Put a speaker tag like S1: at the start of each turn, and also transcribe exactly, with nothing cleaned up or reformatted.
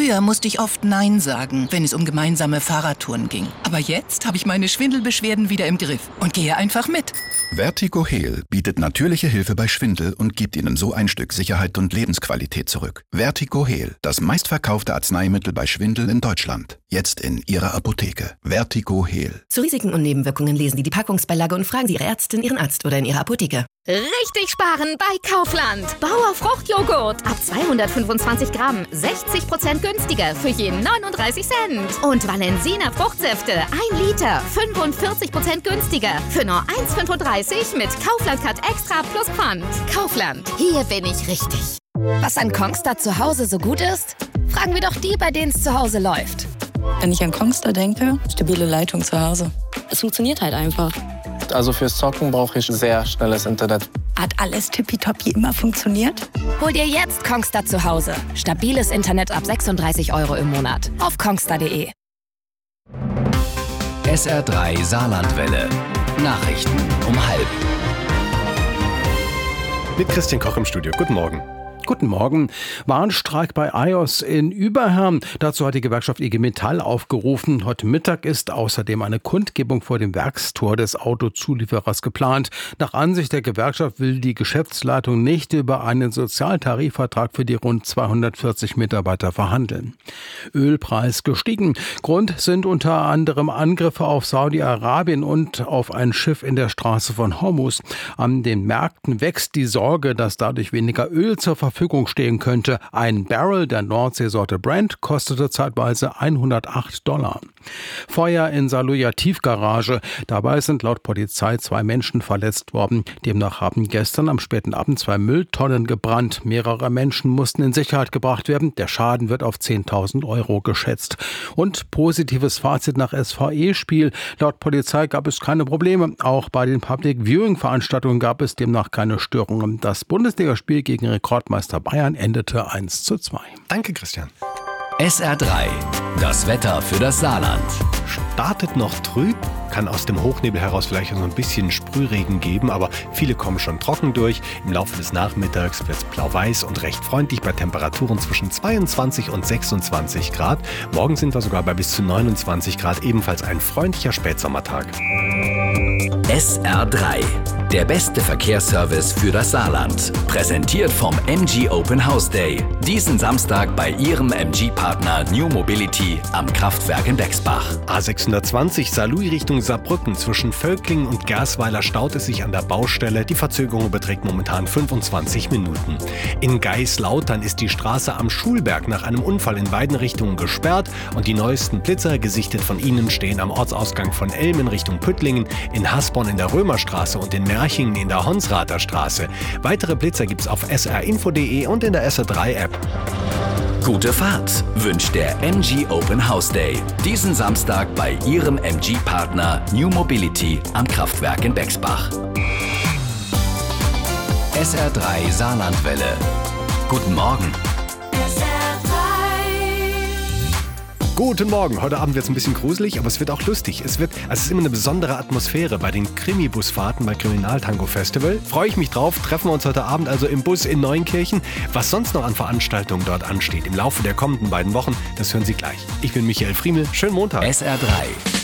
S1: Früher musste ich oft Nein sagen, wenn es um gemeinsame Fahrradtouren ging. Aber jetzt habe ich meine Schwindelbeschwerden wieder im Griff und gehe einfach mit.
S2: Vertigo Heal bietet natürliche Hilfe bei Schwindel und gibt Ihnen so ein Stück Sicherheit und Lebensqualität zurück. Vertigo Heal, das meistverkaufte Arzneimittel bei Schwindel in Deutschland. Jetzt in Ihrer Apotheke. Vertigo Heal.
S3: Zu Risiken und Nebenwirkungen lesen Sie die Packungsbeilage und fragen Sie Ihre Ärztin, Ihren Arzt oder in Ihrer Apotheke.
S4: Richtig sparen bei Kaufland. Bauer Fruchtjoghurt ab zweihundertfünfundzwanzig Gramm, sechzig Prozent günstiger für je neununddreißig Cent. Und Valensina Fruchtsäfte, ein Liter, fünfundvierzig Prozent günstiger für nur eins Komma fünfunddreißig mit Kaufland Cut Extra plus Pfand. Kaufland, hier bin ich richtig.
S5: Was an Kongstar zu Hause so gut ist? Fragen wir doch die, bei denen es zu Hause läuft.
S6: Wenn ich an Kongstar denke, stabile Leitung zu Hause. Es funktioniert halt einfach.
S7: Also fürs Zocken brauche ich sehr schnelles Internet.
S6: Hat alles tippitoppi immer funktioniert?
S5: Hol dir jetzt Kongstar zu Hause. Stabiles Internet ab sechsunddreißig Euro im Monat. Auf kongstar punkt de.
S8: S R drei Saarlandwelle. Nachrichten um halb.
S9: Mit Christian Koch im Studio. Guten Morgen.
S10: Guten Morgen. Warnstreik bei I O S in Überherrn. Dazu hat die Gewerkschaft I G Metall aufgerufen. Heute Mittag ist außerdem eine Kundgebung vor dem Werkstor des Autozulieferers geplant. Nach Ansicht der Gewerkschaft will die Geschäftsleitung nicht über einen Sozialtarifvertrag für die rund zweihundertvierzig Mitarbeiter verhandeln. Ölpreis gestiegen. Grund sind unter anderem Angriffe auf Saudi-Arabien und auf ein Schiff in der Straße von Hormuz. An den Märkten wächst die Sorge, dass dadurch weniger Öl zur Verfügung stehen könnte. Ein Barrel der Nordseesorte Brent kostete zeitweise hundertacht Dollar. Feuer in Saarlouier Tiefgarage. Dabei sind laut Polizei zwei Menschen verletzt worden. Demnach haben gestern am späten Abend zwei Mülltonnen gebrannt. Mehrere Menschen mussten in Sicherheit gebracht werden. Der Schaden wird auf zehntausend Euro geschätzt. Und positives Fazit nach S V E-Spiel. Laut Polizei gab es keine Probleme. Auch bei den Public Viewing-Veranstaltungen gab es demnach keine Störungen. Das Bundesligaspiel gegen Rekordmeister Bayern endete eins zu zwei.
S9: Danke, Christian.
S8: S R drei, das Wetter für das Saarland.
S9: Startet noch trüb, kann aus dem Hochnebel heraus vielleicht so ein bisschen Sprühregen geben, aber viele kommen schon trocken durch. Im Laufe des Nachmittags wird es blau-weiß und recht freundlich bei Temperaturen zwischen zweiundzwanzig und sechsundzwanzig Grad. Morgen sind wir sogar bei bis zu neunundzwanzig Grad, ebenfalls ein freundlicher Spätsommertag.
S8: S R drei, der beste Verkehrsservice für das Saarland. Präsentiert vom M G Open House Day. Diesen Samstag bei Ihrem M G-Partner New Mobility am Kraftwerk in Bexbach.
S9: A sechshundertzwanzig Saarlouis Richtung Saarbrücken. Zwischen Völklingen und Gersweiler staut es sich an der Baustelle. Die Verzögerung beträgt momentan fünfundzwanzig Minuten. In Geislautern ist die Straße am Schulberg nach einem Unfall in beiden Richtungen gesperrt und die neuesten Blitzer, gesichtet von Ihnen, stehen am Ortsausgang von Elm in Richtung Püttlingen, in Hasborn in der Römerstraße und in Merchingen in der Honsrather Straße. Weitere Blitzer gibt's auf s r info punkt de und in der S R drei App.
S8: Gute Fahrt wünscht der M G Open House Day. Diesen Samstag bei Ihrem M G-Partner New Mobility am Kraftwerk in Bexbach. S R drei Saarlandwelle. Guten Morgen.
S9: Guten Morgen. Heute Abend wird es ein bisschen gruselig, aber es wird auch lustig. Es wird, also es ist immer eine besondere Atmosphäre bei den Krimi-Busfahrten bei Kriminaltango Festival. Freue ich mich drauf. Treffen wir uns heute Abend also im Bus in Neunkirchen. Was sonst noch an Veranstaltungen dort ansteht im Laufe der kommenden beiden Wochen, das hören Sie gleich. Ich bin Michael Friemel. Schönen Montag.
S8: S R drei.